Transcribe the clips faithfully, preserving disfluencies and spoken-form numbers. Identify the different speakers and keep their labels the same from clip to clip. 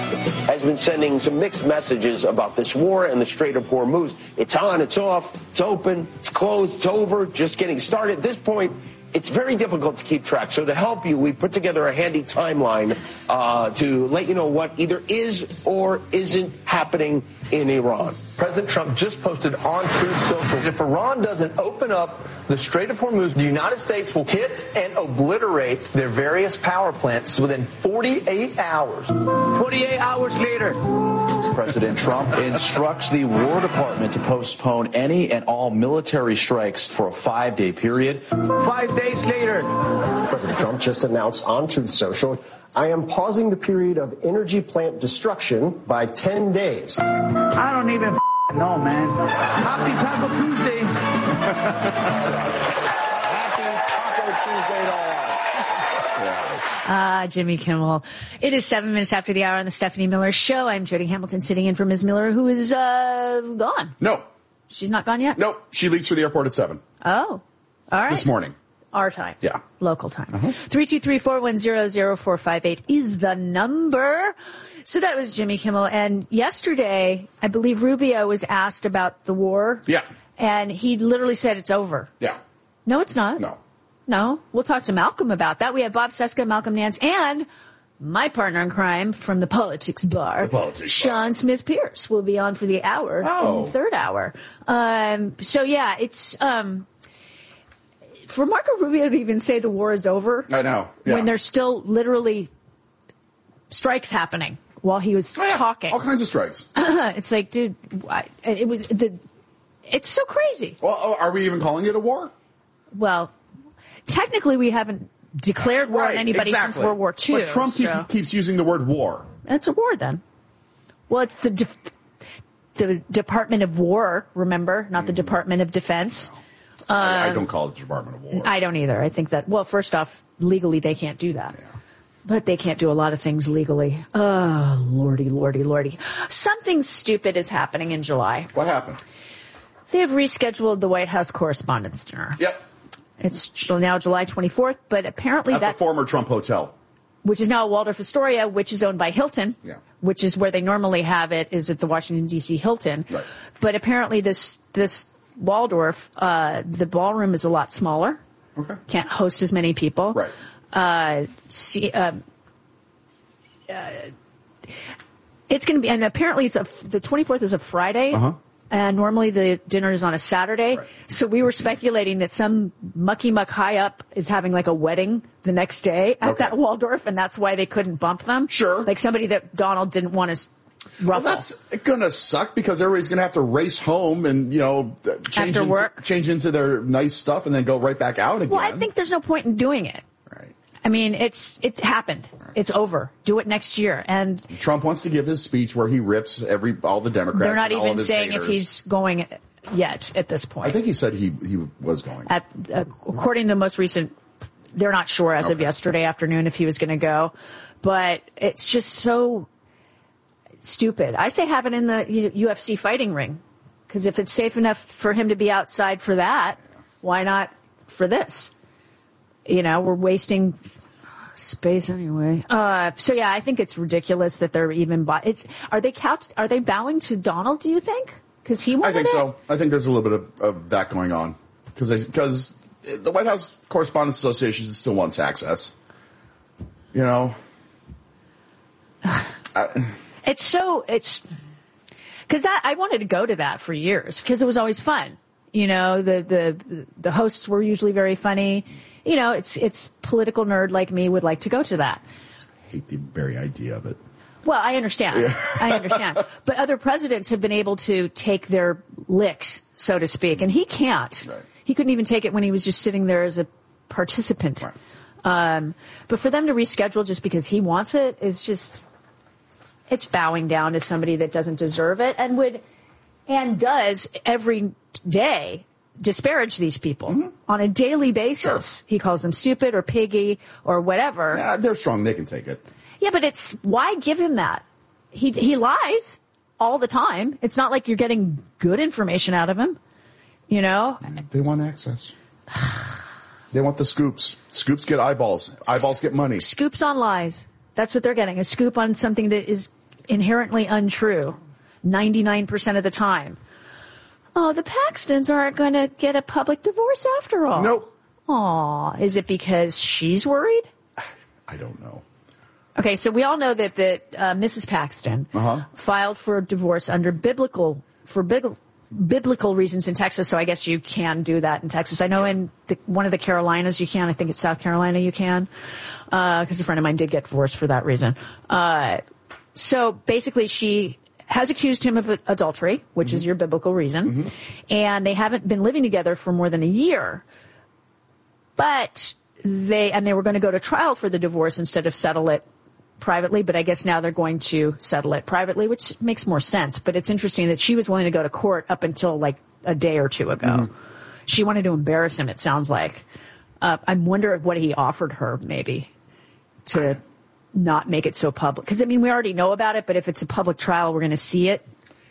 Speaker 1: has been sending some mixed messages about this war and the Strait of Hormuz. It's on, it's off, it's open, it's closed, it's over, just getting started. At this point, it's very difficult to keep track. So to help you, we put together a handy timeline uh, to let you know what either is or isn't happening in Iran.
Speaker 2: President Trump just posted on Truth Social, if Iran doesn't open up the Strait of Hormuz, the United States will hit and obliterate their various power plants within forty-eight hours.
Speaker 3: forty-eight hours later.
Speaker 4: President Trump instructs the War Department to postpone any and all military strikes for a five-day period.
Speaker 3: Five days later.
Speaker 5: President Trump just announced on Truth Social, I am pausing the period of energy plant destruction by ten days.
Speaker 3: I don't even know, man. Happy Taco Tuesday.
Speaker 5: Happy Taco Tuesday to all.
Speaker 6: Ah, Jimmy Kimmel. It is seven minutes after the hour on the Stephanie Miller Show. I'm Jody Hamilton sitting in for Miz Miller, who is uh gone.
Speaker 7: No.
Speaker 6: She's not gone yet?
Speaker 7: Nope. She leaves for the airport at seven.
Speaker 6: Oh. All right.
Speaker 7: This morning.
Speaker 6: Our time.
Speaker 7: Yeah.
Speaker 6: Local time.
Speaker 7: Uh-huh.
Speaker 6: three two three, four one zero, zero four five eight is the number. So that was Jimmy Kimmel. And yesterday, I believe Rubio was asked about the war.
Speaker 7: Yeah.
Speaker 6: And he literally said it's over.
Speaker 7: Yeah.
Speaker 6: No, it's not.
Speaker 7: No.
Speaker 6: No. We'll talk to Malcolm about that. We have Bob Cesca, Malcolm Nance, and my partner in crime from the Politics Bar,
Speaker 7: The Politics
Speaker 6: Sean
Speaker 7: Bar.
Speaker 6: Smith-Pierce, will be on for the hour,
Speaker 7: Oh.
Speaker 6: the third hour. Um, so, yeah, it's... Um, for Marco Rubio to even say the war is over,
Speaker 7: I know. Yeah.
Speaker 6: when there's still literally strikes happening while he was
Speaker 7: Oh, yeah.
Speaker 6: talking.
Speaker 7: All kinds of strikes.
Speaker 6: It's like, dude, I, it was the. It's so crazy.
Speaker 7: Well, oh, are we even calling it a war?
Speaker 6: Well, technically, we haven't declared war
Speaker 7: Right,
Speaker 6: on anybody
Speaker 7: exactly.
Speaker 6: since World War Two.
Speaker 7: But Trump keep,
Speaker 6: so.
Speaker 7: keeps using the word war.
Speaker 6: It's a war then. Well, it's the de- the Department of War. Remember, not the Department of Defense.
Speaker 7: I, I
Speaker 6: Um,
Speaker 7: don't call it the Department of War.
Speaker 6: I don't either. I think that, well, first off, legally they can't do that.
Speaker 7: Yeah.
Speaker 6: But they can't do a lot of things legally. Oh, lordy, lordy, lordy. Something stupid is happening in July.
Speaker 7: What happened?
Speaker 6: They have rescheduled the White House Correspondents' Dinner.
Speaker 7: Yep.
Speaker 6: It's now July twenty-fourth, but apparently
Speaker 7: At
Speaker 6: that's...
Speaker 7: the former Trump Hotel.
Speaker 6: Which is now Waldorf Astoria, which is owned by Hilton.
Speaker 7: Yeah.
Speaker 6: Which is where they normally have it, is at the Washington, D C Hilton.
Speaker 7: Right.
Speaker 6: But apparently this this Waldorf, uh, the ballroom is a lot smaller.
Speaker 7: Okay.
Speaker 6: Can't host as many people.
Speaker 7: Right.
Speaker 6: Uh, see, um, uh, it's going to be, and apparently it's a, the twenty-fourth is a Friday.
Speaker 7: Uh-huh.
Speaker 6: And normally the dinner is on a Saturday.
Speaker 7: Right.
Speaker 6: So we were speculating that some mucky muck high up is having like a wedding the next day at
Speaker 7: Okay.
Speaker 6: that Waldorf, and that's why they couldn't bump them.
Speaker 7: Sure.
Speaker 6: Like somebody that Donald didn't want to ruffle.
Speaker 7: Well, that's going to suck because everybody's going to have to race home and, you know, change
Speaker 6: After
Speaker 7: into,
Speaker 6: work.
Speaker 7: change into their nice stuff and then go right back out again.
Speaker 6: Well, I think there's no point in doing it.
Speaker 7: Right.
Speaker 6: I mean, it's it happened. It's over. Do it next year. And
Speaker 7: Trump wants to give his speech where he rips every all the Democrats.
Speaker 6: they're not
Speaker 7: and all
Speaker 6: even
Speaker 7: of his
Speaker 6: saying
Speaker 7: haters.
Speaker 6: if he's going yet at this point.
Speaker 7: I think he said he he was going.
Speaker 6: At, uh, according to the most recent, they're not sure as of
Speaker 7: Okay.
Speaker 6: yesterday afternoon if he was going to go. But it's just so stupid. I say have it in the U F C fighting ring. Because if it's safe enough for him to be outside for that, why not for this? You know, we're wasting space anyway. Uh, so yeah, I think it's ridiculous that they're even. Bo- it's are they couched? Are they bowing to Donald? Do you think? Because he wanted
Speaker 7: I think
Speaker 6: it?
Speaker 7: so. I think there's a little bit of, of that going on because because the White House Correspondents Association still wants access. You know, I,
Speaker 6: It's so it's because I wanted to go to that for years because it was always fun. You know, the the the hosts were usually very funny. You know, it's it's political nerd like me would like to go to that.
Speaker 7: I hate the very idea of it.
Speaker 6: Well, I understand.
Speaker 7: Yeah.
Speaker 6: I understand. But other presidents have been able to take their licks, so to speak, and he can't.
Speaker 7: Right.
Speaker 6: He couldn't even take it when he was just sitting there as a participant.
Speaker 7: Right.
Speaker 6: Um, but for them to reschedule just because he wants it is just, it's bowing down to somebody that doesn't deserve it and would, and does every day disparage these people mm-hmm. on a daily basis.
Speaker 7: Sure.
Speaker 6: He calls them stupid or piggy or whatever.
Speaker 7: Yeah, they're strong. They can take it.
Speaker 6: Yeah, but it's, why give him that? He, he lies all the time. It's not like you're getting good information out of him. You know?
Speaker 7: They want access. They want the scoops. Scoops get eyeballs. Eyeballs get money.
Speaker 6: Scoops on lies. That's what they're getting. A scoop on something that is inherently untrue ninety-nine percent of the time. Oh, the Paxtons aren't going to get a public divorce after all.
Speaker 7: Nope.
Speaker 6: Aw, is it because she's worried?
Speaker 7: I don't know.
Speaker 6: Okay, so we all know that that uh, Missus Paxton
Speaker 7: Uh-huh.
Speaker 6: filed for divorce under biblical for big, biblical reasons in Texas. So I guess you can do that in Texas. I know in the, one of the Carolinas you can. I think it's South Carolina you can, because uh, a friend of mine did get divorced for that reason. Uh, so basically, she has accused him of adultery, which mm-hmm. is your biblical reason, mm-hmm. and they haven't been living together for more than a year. But they and they were going to go to trial for the divorce instead of settle it privately, but I guess now they're going to settle it privately, which makes more sense. But it's interesting that she was willing to go to court up until like a day or two ago. Mm-hmm. She wanted to embarrass him, it sounds like. Uh, I wonder what he offered her, maybe, to not make it so public. Because, I mean, we already know about it, but if it's a public trial, we're going to see it.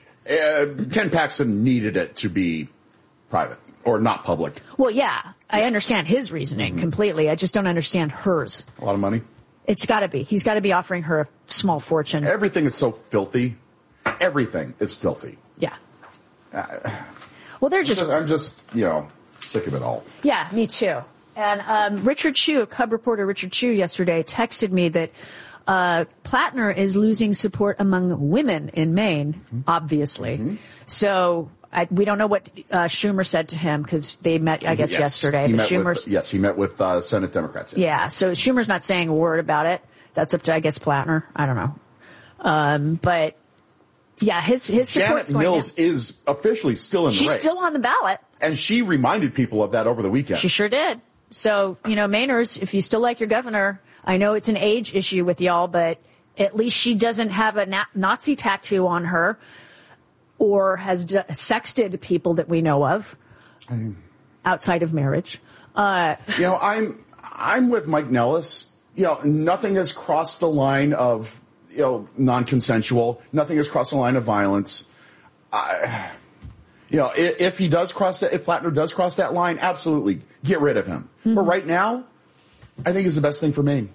Speaker 7: Uh, Ken Paxton needed it to be private or not public.
Speaker 6: Well, yeah, I understand his reasoning mm-hmm. completely. I just don't understand hers.
Speaker 7: A lot of money?
Speaker 6: It's got to be. He's got to be offering her a small fortune.
Speaker 7: Everything is so filthy. Everything is filthy.
Speaker 6: Yeah.
Speaker 7: Uh,
Speaker 6: well, they're just...
Speaker 7: I'm just, you know, sick of it all.
Speaker 6: Yeah, me too. And um, Richard Chu, Cub reporter Richard Chu yesterday texted me that uh, Plattner is losing support among women in Maine, mm-hmm. obviously. Mm-hmm. So... I, we don't know what uh, Schumer said to him because they met, I guess,
Speaker 7: yes.
Speaker 6: yesterday.
Speaker 7: He
Speaker 6: but
Speaker 7: met
Speaker 6: Schumer's,
Speaker 7: with, yes, he met with uh, Senate Democrats. Yes.
Speaker 6: Yeah, so Schumer's not saying a word about it. That's up to, I guess, Plattner. I don't know. Um, but, yeah, his his support's
Speaker 7: Janet
Speaker 6: going
Speaker 7: Mills
Speaker 6: down.
Speaker 7: is officially still in the
Speaker 6: She's
Speaker 7: race.
Speaker 6: still on the ballot.
Speaker 7: And she reminded people of that over the weekend.
Speaker 6: She sure did. So, you know, Mainers, if you still like your governor, I know it's an age issue with y'all, but at least she doesn't have a na- Nazi tattoo on her. Or has d- sexted people that we know of I, outside of marriage. Uh,
Speaker 7: you know, I'm I'm with Mike Nellis. You know, nothing has crossed the line of you know non-consensual. Nothing has crossed the line of violence. I, you know, if, if he does cross that, if Plattner does cross that line, absolutely get rid of him. Mm-hmm. But right now, I think it's the best thing for Maine.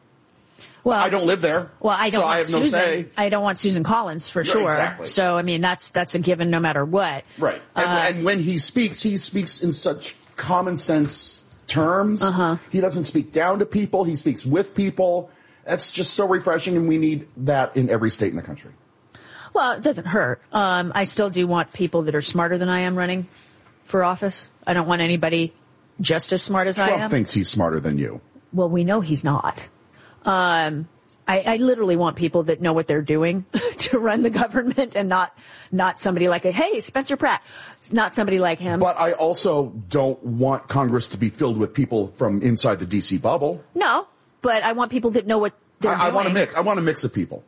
Speaker 6: Well,
Speaker 7: I don't live there.
Speaker 6: Well, I don't.
Speaker 7: So
Speaker 6: want
Speaker 7: I have no
Speaker 6: Susan,
Speaker 7: say.
Speaker 6: I don't want Susan Collins for
Speaker 7: Right,
Speaker 6: sure.
Speaker 7: exactly.
Speaker 6: So I mean, that's that's a given no matter what.
Speaker 7: Right. And,
Speaker 6: uh,
Speaker 7: and when he speaks, he speaks in such common sense terms.
Speaker 6: Uh-huh.
Speaker 7: He doesn't speak down to people. He speaks with people. That's just so refreshing, and we need that in every state in the country.
Speaker 6: Well, it doesn't hurt. Um, I still do want people that are smarter than I am running for office. I don't want anybody just as smart as
Speaker 7: Trump
Speaker 6: I am.
Speaker 7: Trump thinks he's smarter than you.
Speaker 6: Well, we know he's not. Um, I, I literally want people that know what they're doing to run the government and not not somebody like, a, hey, Spencer Pratt, not somebody like him.
Speaker 7: But I also don't want Congress to be filled with people from inside the D C bubble.
Speaker 6: No, but I want people that know what they're
Speaker 7: I,
Speaker 6: doing.
Speaker 7: I want to mix. I want a mix of people.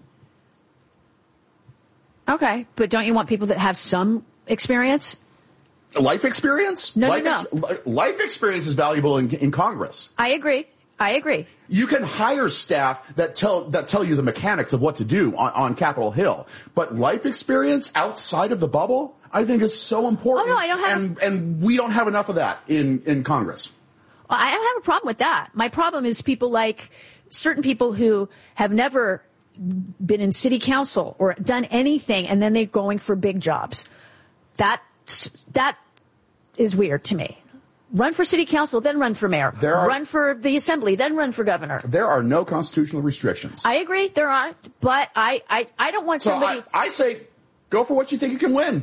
Speaker 6: Okay, but don't you want people that have some experience?
Speaker 7: Life experience?
Speaker 6: No,
Speaker 7: life
Speaker 6: no, no.
Speaker 7: Ex- life experience is valuable in, in Congress.
Speaker 6: I agree. I agree.
Speaker 7: You can hire staff that tell that tell you the mechanics of what to do on, on Capitol Hill, but life experience outside of the bubble, I think, is so important.
Speaker 6: Oh, no, I don't have.
Speaker 7: And, and we don't have enough of that in, in Congress.
Speaker 6: Well, I don't have a problem with that. My problem is people like certain people who have never been in city council or done anything, and then they're going for big jobs. That that is weird to me. Run for city council, then run for mayor.
Speaker 7: There are,
Speaker 6: run for the assembly, then run for governor.
Speaker 7: There are no constitutional restrictions.
Speaker 6: I agree, there aren't. But I, I, I don't want
Speaker 7: so
Speaker 6: somebody...
Speaker 7: I, I say, go for what you think you can win.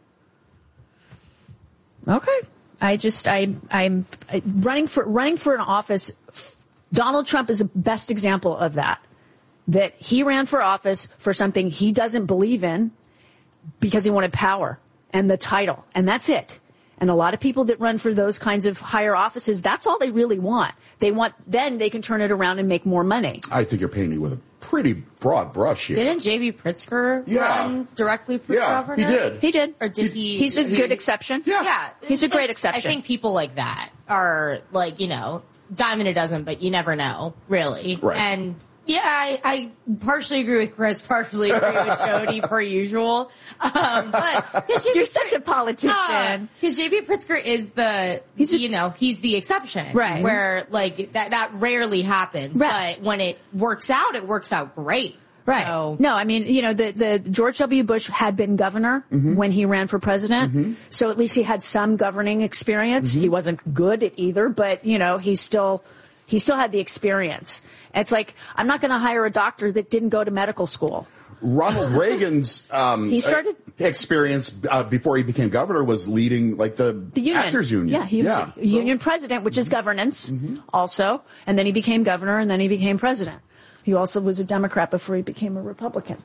Speaker 6: Okay. I just, I, I'm I, running for running for an office. Donald Trump is the best example of that. That he ran for office for something he doesn't believe in because he wanted power and the title. And that's it. And a lot of people that run for those kinds of higher offices, that's all they really want. They want, then they can turn it around and make more money.
Speaker 7: I think you're painting with a pretty broad brush here.
Speaker 8: Didn't J B Pritzker
Speaker 7: yeah.
Speaker 8: run directly for
Speaker 7: yeah,
Speaker 8: governor?
Speaker 7: he did.
Speaker 6: He did.
Speaker 8: Or did he?
Speaker 6: He's a
Speaker 7: he,
Speaker 6: good exception.
Speaker 7: Yeah.
Speaker 8: Yeah.
Speaker 6: He's a great
Speaker 8: It's,
Speaker 6: exception.
Speaker 8: I think people like that are like, you know, dime in a dozen, but you never know, really.
Speaker 7: Right.
Speaker 8: And yeah, I, I partially agree with Chris, partially agree with Jody, per usual. Um, but
Speaker 6: you're such a politician.
Speaker 8: Because uh, J B Pritzker is the, he's a, you know, he's the exception,
Speaker 6: right?
Speaker 8: Where like that that rarely happens,
Speaker 6: right.
Speaker 8: But when it works out, it works out great.
Speaker 6: Right.
Speaker 8: So.
Speaker 6: No, I mean, you know, the, the George W. Bush had been governor
Speaker 7: Mm-hmm.
Speaker 6: when he ran for president.
Speaker 7: Mm-hmm.
Speaker 6: So at least he had some governing experience.
Speaker 7: Mm-hmm.
Speaker 6: He wasn't good at either, but, you know, he still, he still had the experience. It's like, I'm not going to hire a doctor that didn't go to medical school.
Speaker 7: Ronald Reagan's um,
Speaker 6: He started-
Speaker 7: experience uh, before he became governor was leading like the,
Speaker 6: The union.
Speaker 7: actors union.
Speaker 6: Yeah, he was
Speaker 7: yeah.
Speaker 6: a union president, which is governance also. And then he became governor and then he became president. He also was a Democrat before he became a Republican.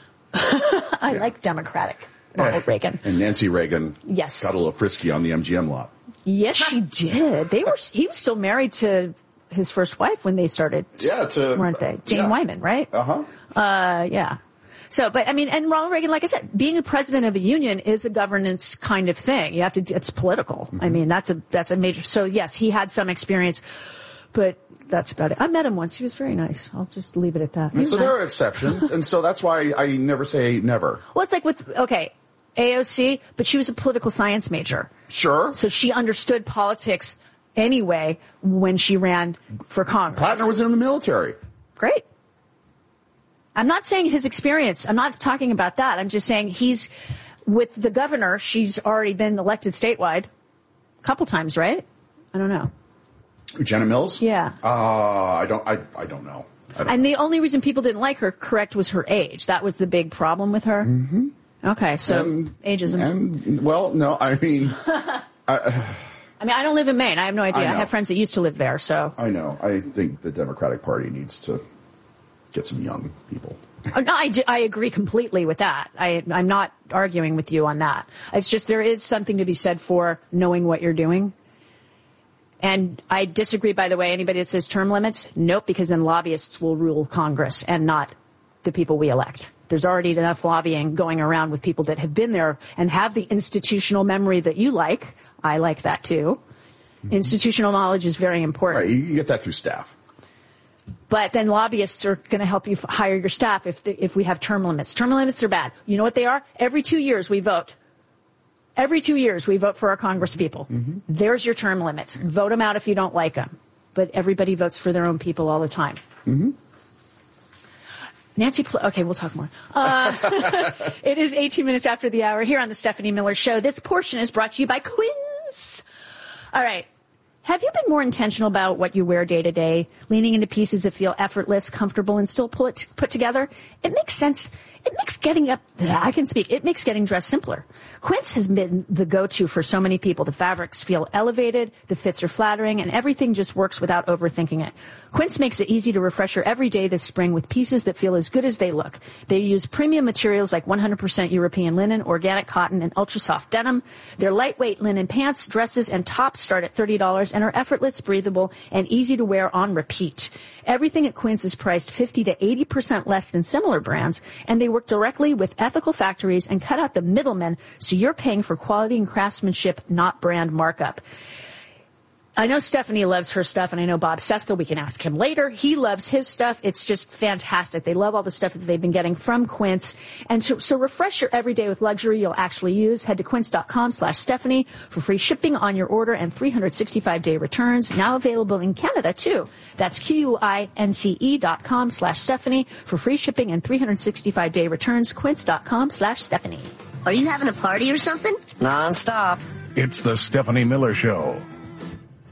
Speaker 6: I
Speaker 7: Yeah.
Speaker 6: like Democratic Ronald Reagan.
Speaker 7: And Nancy Reagan
Speaker 6: Yes.
Speaker 7: got a little frisky on the M G M lot.
Speaker 6: Yes, she did. They were. He was still married to his first wife when they started.
Speaker 7: Yeah, to
Speaker 6: weren't they? Jane
Speaker 7: yeah.
Speaker 6: Wyman, right?
Speaker 7: Uh-huh.
Speaker 6: Uh, yeah. So, but I mean, and Ronald Reagan, like I said, being a president of a union is a governance kind of thing. You have to. It's political.
Speaker 7: Mm-hmm.
Speaker 6: I mean, that's a that's a major. So yes, he had some experience, but that's about it. I met him once. He was very nice. I'll just leave it at that. He
Speaker 7: And
Speaker 6: was
Speaker 7: so there are
Speaker 6: nice.
Speaker 7: exceptions, and so that's why I never say never.
Speaker 6: Well, it's like with okay, A O C, but she was a political science major.
Speaker 7: Sure.
Speaker 6: So she understood politics anyway when she ran for Congress.
Speaker 7: Plattner was in the military.
Speaker 6: Great. I'm not saying his experience. I'm not talking about that. I'm just saying he's with the governor. She's already been elected statewide a couple times, right? I don't know.
Speaker 7: Jenna Mills?
Speaker 6: Yeah.
Speaker 7: Uh, I don't, I, I don't know. I don't
Speaker 6: And the only reason people didn't like her, correct, was her age. That was the big problem with her. Mm-hmm. Okay, so
Speaker 7: And-
Speaker 6: ageism.
Speaker 7: And, well, no, I mean, I,
Speaker 6: I mean, I don't live in Maine. I have no idea.
Speaker 7: I
Speaker 6: I,
Speaker 7: know.
Speaker 6: have friends that used to live there, so.
Speaker 7: I know. I think the Democratic Party needs to get some young people.
Speaker 6: Oh, no, I, d- I agree completely with that. I, I'm not arguing with you on that. It's just there is something to be said for knowing what you're doing. And I disagree, by the way, anybody that says term limits, nope, because then lobbyists will rule Congress and not the people we elect. There's already enough lobbying going around with people that have been there and have the institutional memory that you like. I like that too. Mm-hmm. Institutional knowledge is very important.
Speaker 7: Right, you get that through staff.
Speaker 6: But then lobbyists are going to help you f- hire your staff if the, if we have term limits. Term limits are bad. You know what they are? Every two years we vote. Every two years we vote for our Congress people. Mm-hmm. There's your term limits. Vote them out if you don't like them. But everybody votes for their own people all the time.
Speaker 7: Mm-hmm.
Speaker 6: Nancy, Pl- okay, we'll talk more. Uh, it is eighteen minutes after the hour here on the Stephanie Miller Show. This portion is brought to you by Quince. All right. Have you been more intentional about what you wear day to day, leaning into pieces that feel effortless, comfortable, and still pull it put together? It makes sense. It makes getting up, I can speak, it makes getting dressed simpler. Quince has been the go-to for so many people. The fabrics feel elevated, the fits are flattering, and everything just works without overthinking it. Quince makes it easy to refresh your every day this spring with pieces that feel as good as they look. They use premium materials like one hundred percent European linen, organic cotton, and ultra-soft denim. Their lightweight linen pants, dresses, and tops start at thirty dollars and are effortless, breathable, and easy to wear on repeat. Everything at Quince is priced fifty to eighty percent less than similar brands, and they work directly with ethical factories and cut out the middlemen, so you're paying for quality and craftsmanship, not brand markup. I know Stephanie loves her stuff, and I know Bob Seska, we can ask him later. He loves his stuff. It's just fantastic. They love all the stuff that they've been getting from Quince. And so, so refresh your everyday with luxury you'll actually use. Head to quince.com slash Stephanie for free shipping on your order and three hundred sixty-five day returns. Now available in Canada, too. That's Q-U-I-N-C-E dot com slash Stephanie for free shipping and three hundred sixty-five day returns. Quince.com slash Stephanie.
Speaker 9: Are you having a party or something?
Speaker 10: Non-stop.
Speaker 11: It's the Stephanie Miller Show.